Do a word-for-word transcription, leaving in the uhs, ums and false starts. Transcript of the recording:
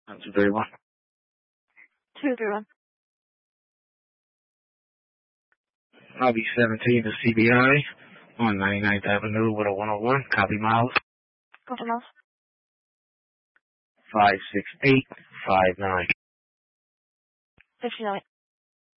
One two three one. Two three one. Lobby seventeen to C B I on ninety-ninth Avenue with a one oh one. Copy, Miles. Copy, Miles. Five six eight five nine. Fifty nine.